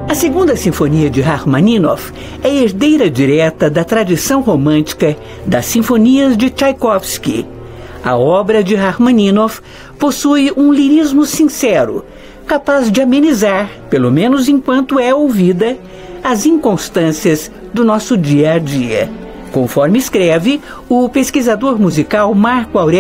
A Segunda Sinfonia de Rachmaninoff é herdeira direta da tradição romântica das sinfonias de Tchaikovsky. A obra de Rachmaninoff possui um lirismo sincero, capaz de amenizar, pelo menos enquanto é ouvida, as inconstâncias do nosso dia a dia. Conforme escreve o pesquisador musical Marco Aurélio